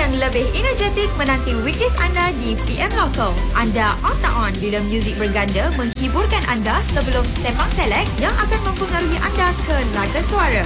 yang lebih energetik menanti weekdays anda di PM Local. Anda on tak on bila muzik berganda menghiburkan anda sebelum Sepang Select yang akan mempengaruhi anda ke laga suara.